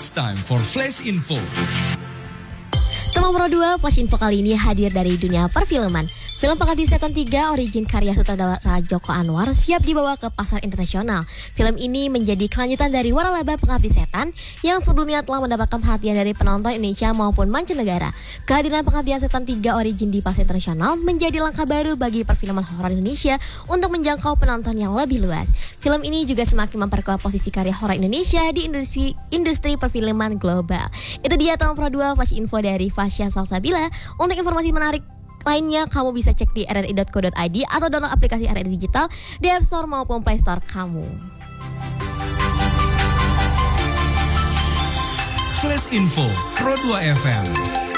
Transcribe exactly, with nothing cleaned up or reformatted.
It's time for Flash Info. Teman Pro dua, Flash Info kali ini hadir dari dunia perfilman. Film Pengabdi Setan tiga origin karya sutradara Joko Anwar siap dibawa ke pasar internasional. Film ini menjadi kelanjutan dari Waralaba Pengabdi Setan yang sebelumnya telah mendapatkan perhatian dari penonton Indonesia maupun mancanegara. Kehadiran Pengabdi Setan tiga origin di pasar internasional menjadi langkah baru bagi perfilman horor Indonesia untuk menjangkau penonton yang lebih luas. Film ini juga semakin memperkuat posisi karya horor Indonesia di industri industri perfilman global. Itu dia Teman Pro dua Flash Info dari Fasya Salsabila. Untuk informasi menarik lainnya kamu bisa cek di r r i dot co dot i d atau download aplikasi R R I Digital di App Store maupun Play Store kamu. Flash Info Pro dua F M.